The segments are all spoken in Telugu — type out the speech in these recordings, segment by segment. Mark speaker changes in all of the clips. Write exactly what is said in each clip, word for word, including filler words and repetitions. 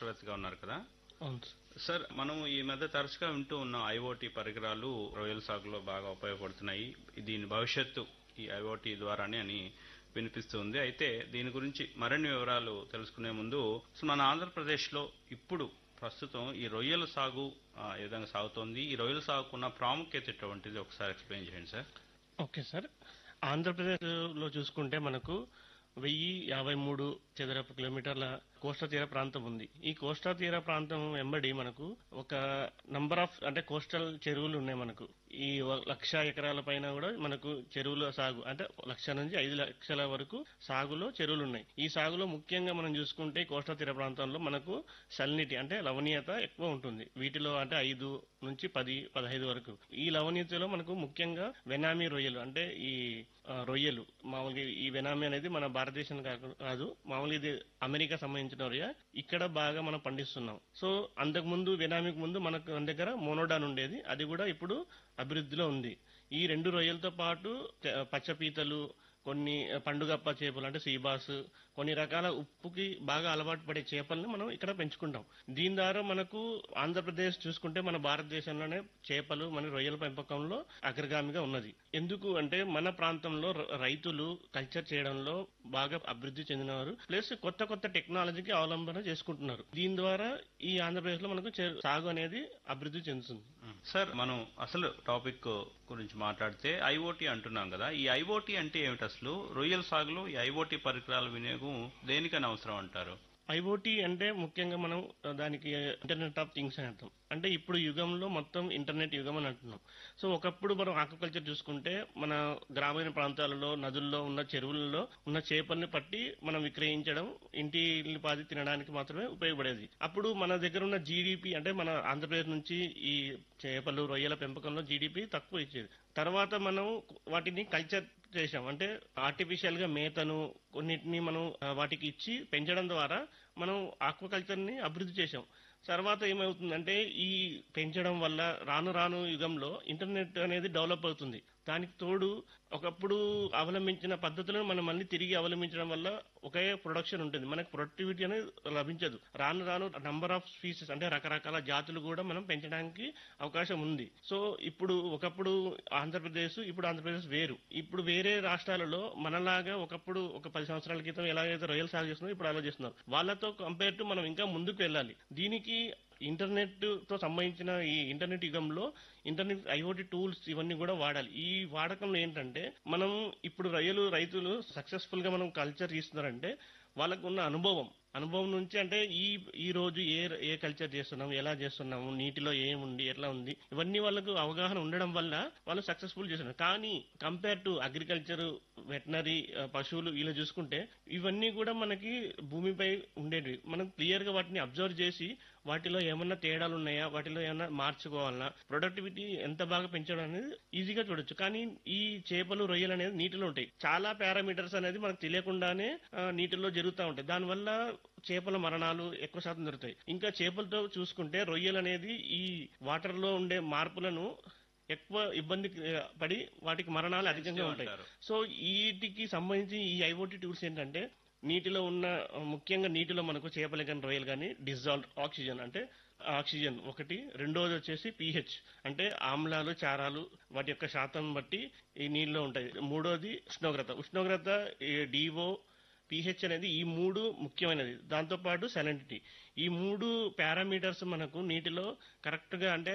Speaker 1: జాగ్రత్తగా ఉన్నారు కదా.
Speaker 2: అవును సార్.
Speaker 1: సార్ మనం ఈ మధ్య తరచుగా వింటూ ఉన్నాం ఐఓటీ పరికరాలు రొయ్యల సాగులో బాగా ఉపయోగపడుతున్నాయి, దీని భవిష్యత్తు ఈ ఐఓటీ ద్వారానే అని వినిపిస్తుంది. అయితే దీని గురించి మరిన్ని వివరాలు తెలుసుకునే ముందు అసలు మన ఆంధ్రప్రదేశ్లో ఇప్పుడు ప్రస్తుతం ఈ రొయ్యల సాగు ఆ, ఏ విధంగా సాగుతోంది, ఈ రొయ్యల సాగుకున్న ప్రాముఖ్యత ఎటువంటిది ఒకసారి ఎక్స్ప్లెయిన్ చేయండి సార్.
Speaker 2: Okay sir. ఆంధ్రప్రదేశ్లో చూసుకుంటే మనకు వెయ్యి యాభై మూడు చదరపు కిలోమీటర్ల కోస్తా తీర ప్రాంతం ఉంది. ఈ కోస్తా తీర ప్రాంతం వెంబడి మనకు ఒక నంబర్ ఆఫ్ అంటే కోస్టల్ చెరువులు ఉన్నాయి. మనకు ఈ వ- లక్ష ఎకరాల పైన కూడా మనకు చెరువుల సాగు అంటే లక్ష నుంచి ఐదు లక్షల వరకు సాగులో చెరువులు ఉన్నాయి. ఈ సాగులో ముఖ్యంగా మనం చూసుకుంటే కోస్తా తీర ప్రాంతంలో మనకు సల్నిటీ అంటే లవణీయత ఎక్కువ ఉంటుంది. వీటిలో అంటే ఐదు నుంచి పది పదహైదు వరకు. ఈ లవణీయతలో మనకు ముఖ్యంగా వెనామీ రొయ్యలు అంటే ఈ ఆ, రొయ్యలు మామూలుగా ఈ వెనామీ అనేది మన భారతదేశం కాకు- కాదు, మామూలుగా ఇది అమెరికా సంబంధించిన రొయ్య. ఇక్కడ బాగా మనం పండిస్తున్నాం. సో అంతకు ముందు వెనామీకి ముందు మనకు మన దగ్గర మోనోడాన్ ఉండేది, అది కూడా ఇప్పుడు అభివృద్ధిలో ఉంది. ఈ రెండు రొయ్యలతో పాటు తె- పచ్చపీతలు, కొన్ని పండుగప్ప చేపలు అంటే సీబాస్, కొన్ని రకాల ఉప్పుకి బాగా అలవాటు పడే చేపల్ని మనం ఇక్కడ పెంచుకుంటాం. దీని ద్వారా మనకు ఆంధ్రప్రదేశ్ చూసుకుంటే మన భారతదేశంలోనే చేపలు మన రొయ్యల పెంపకంలో అగ్రగామిగా ఉన్నది. ఎందుకు అంటే మన ప్రాంతంలో ర- రైతులు కల్చర్ చేయడంలో బాగా అభివృద్ధి చెందినవారు, ప్లస్ కొత్త కొత్త టెక్నాలజీకి అవలంబన చేసుకుంటున్నారు. దీని ద్వారా ఈ ఆంధ్రప్రదేశ్ లో మనకు చే- సాగు అనేది అభివృద్ధి చెందుతుంది.
Speaker 1: సార్ మనం అసలు టాపిక్ గురించి మాట్లాడితే ఐఓటీ అంటున్నాం కదా, ఈ ఐఓటీ అంటే ఏమిటి అసలు? రొయ్యల సాగులో ఈ ఐఓటీ పరికరాల వినియోగం దేనికని అవసరం అంటారు?
Speaker 2: ఐఓటీ అంటే ముఖ్యంగా మనం దానికి ఇంటర్నెట్ ఆఫ్ థింగ్స్ అని అర్థం. అంటే ఇప్పుడు యుగంలో మొత్తం ఇంటర్నెట్ యుగం అని అంటున్నాం. సో ఒకప్పుడు మనం ఆక్వాకల్చర్ చూసుకుంటే మన గ్రామీణ ప్రాంతాలలో నదుల్లో ఉన్న చెరువులలో ఉన్న చేపల్ని పట్టి మనం విక్రయించడం, ఇంటి పాది తినడానికి మాత్రమే ఉపయోగపడేది. అప్పుడు మన దగ్గర ఉన్న జీడిపి అంటే మన ఆంధ్రప్రదేశ్ నుంచి ఈ చేపలు రొయ్యల పెంపకంలో జీడిపి తక్కువ ఇచ్చేది. తర్వాత మనం వాటిని కల్చర్ చేశాం. అంటే ఆర్టిఫిషియల్ గా మేతను కొన్నిటిని మనం ఆ, వాటికి ఇచ్చి పెంచడం ద్వారా మనం ఆక్వాకల్చర్ ని అభివృద్ధి చేశాం. తర్వాత ఏమవుతుందంటే ఈ పెంచడం వల్ల రాను రాను యుగంలో ఇంటర్నెట్ అనేది డెవలప్ అవుతుంది. దానికి తోడు ఒకప్పుడు అవలంబించిన పద్ధతులను మనం మళ్ళీ తిరిగి అవలంబించడం వల్ల ఒకే ప్రొడక్షన్ ఉంటుంది, మనకు ప్రొడక్టివిటీ అనేది లభించదు. రాను రాను నంబర్ ఆఫ్ స్పీసెస్ అంటే రకరకాల జాతులు కూడా మనం పెంచడానికి అవకాశం ఉంది. సో ఇప్పుడు ఒకప్పుడు ఆంధ్రప్రదేశ్, ఇప్పుడు ఆంధ్రప్రదేశ్ వేరు. ఇప్పుడు వేరే రాష్ట్రాలలో మనలాగా ఒకప్పుడు ఒక పది సంవత్సరాల క్రితం ఎలాగైతే రొయ్యలు సాగు చేస్తున్నారో ఇప్పుడు అలా చేస్తున్నారు. వాళ్ళతో కంపేర్ టు మనం ఇంకా ముందుకు వెళ్ళాలి. దీనికి ఇంటర్నెట్ తో సంబంధించిన ఈ ఇంటర్నెట్ యుగంలో ఇంటర్నెట్ ఐఓటీ టూల్స్ ఇవన్నీ కూడా వాడాలి. ఈ వాడకంలో ఏంటంటే మనం ఇప్పుడు రొయ్యలు రైతులు సక్సెస్ఫుల్ గా మనం కల్చర్ చేస్తున్నారంటే వాళ్ళకు ఉన్న అనుభవం అనుభవం నుంచి అంటే ఈ ఈ రోజు ఏ ఏ కల్చర్ చేస్తున్నాం, ఎలా చేస్తున్నాము, నీటిలో ఏముంది, ఎట్లా ఉంది, ఇవన్నీ వాళ్ళకు అవగాహన ఉండడం వల్ల వాళ్ళు సక్సెస్ఫుల్ చేస్తున్నారు. కానీ కంపేర్ టు అగ్రికల్చర్, వెటనరీ, పశువులు ఇలా చూసుకుంటే ఇవన్నీ కూడా మనకి భూమిపై ఉండేవి. మనం క్లియర్ గా వాటిని అబ్జర్వ్ చేసి వాటిలో ఏమన్నా తేడాలు ఉన్నాయా, వాటిలో ఏమన్నా మార్చుకోవాలన్నా, ప్రొడక్టివిటీ ఎంత బాగా పెంచడం అనేది ఈజీగా చూడొచ్చు. కానీ ఈ చేపలు రొయ్యలు అనేది నీటిలో ఉంటాయి. చాలా పారామీటర్స్ అనేది మనకు తెలియకుండానే ఆ, నీటిలో జరుగుతూ ఉంటాయి. దానివల్ల చేపల మరణాలు ఎక్కువ శాతం జరుగుతాయి. ఇంకా చేపలతో చూసుకుంటే రొయ్యలు అనేది ఈ వాటర్ లో ఉండే మార్పులను ఎక్కువ ఇబ్బంది ఆ, పడి వాటికి మరణాలు అధికంగా ఉంటాయి.
Speaker 1: అంటారు.
Speaker 2: సో వీటికి సంబంధించి ఈ ఐఓటీ టూల్స్ ఏంటంటే నీటిలో ఉన్న ముఖ్యంగా నీటిలో మనకు చేపలు కానీ రొయ్యలు కానీ డిజాల్వ్ ఆక్సిజన్ అంటే ఆక్సిజన్ ఒకటి, రెండోది వచ్చేసి పిహెచ్ అంటే ఆమ్లాలు చారాలు వాటి యొక్క శాతం బట్టి ఈ నీళ్ళలో ఉంటాయి. మూడోది ఉష్ణోగ్రత ఉష్ణోగ్రత డిఓ పిహెచ్ అనేది ఈ మూడు ముఖ్యమైనది. దాంతో పాటు సెలెనిటీ, ఈ మూడు పారామీటర్స్ మనకు నీటిలో కరెక్ట్ గా అంటే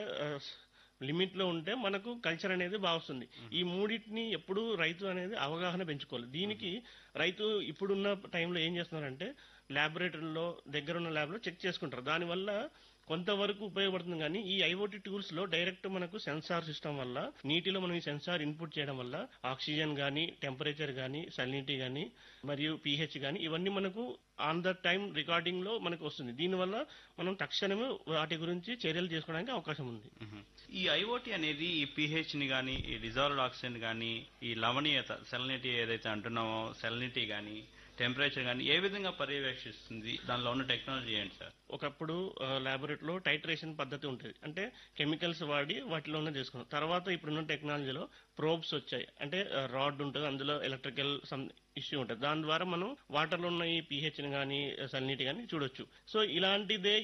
Speaker 2: లిమిట్ లో ఉంటే మనకు కల్చర్ అనేది బాగా వస్తుంది. ఈ మూడింటిని ఎప్పుడు రైతు అనేది అవగాహన పెంచుకోవాలి. దీనికి రైతు ఇప్పుడున్న టైంలో ఏం చేస్తున్నారంటే ల్యాబొరేటరీలో దగ్గరున్న ల్యాబ్ లో చెక్ చేసుకుంటారు. దానివల్ల కొంతవరకు ఉపయోగపడుతుంది. కానీ ఈ ఐఓటీ టూల్స్ లో డైరెక్ట్ మనకు సెన్సార్ సిస్టమ్ వల్ల నీటిలో మనం ఈ సెన్సార్ ఇన్పుట్ చేయడం వల్ల ఆక్సిజన్ గానీ, టెంపరేచర్ గానీ, సలినిటీ గానీ, మరియు పిహెచ్ గానీ ఇవన్నీ మనకు ఆన్ ద టైం రికార్డింగ్ లో మనకు వస్తుంది. దీనివల్ల మనం తక్షణమే వాటి గురించి చర్యలు చేసుకోవడానికి అవకాశం ఉంది.
Speaker 1: మ్మ్. ఈ ఐఓటీ అనేది ఈ పిహెచ్ ని గానీ, ఈ డిజాల్వ్డ్ ఆక్సిజన్ గానీ, ఈ లవణీయత సెలనిటీ ఏదైతే అంటున్నామో సెలనిటీ గానీ, టెంపరేచర్ గానీ ఏ విధంగా పర్యవేక్షిస్తుంది? దానిలో ఉన్న టెక్నాలజీ ఏంటి సార్?
Speaker 2: ఒకప్పుడు ల్యాబొరేటరీలో టైట్రేషన్ పద్ధతి ఉంటుంది. అంటే కెమికల్స్ వాడి వాటిలోనే చేసుకున్నాం. తర్వాత ఇప్పుడున్న టెక్నాలజీలో ప్రోబ్స్ వచ్చాయి. అంటే రాడ్ ఉంటుంది, అందులో ఎలక్ట్రికల్ సమ్ ఇష్యూ ఉంటుంది. దాని ద్వారా మనం వాటర్ లో ఉన్న ఈ పిహెచ్ ని కానీ సలినిటీ కానీ చూడొచ్చు. సో ఇలాంటిదే